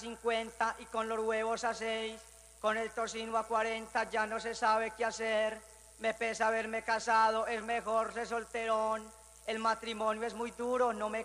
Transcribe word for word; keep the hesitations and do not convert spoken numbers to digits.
cincuenta y con los huevos a seis, con el tocino a cuarenta, ya no se sabe qué hacer. Me pesa haberme casado, es mejor ser solterón. El matrimonio es muy duro, no me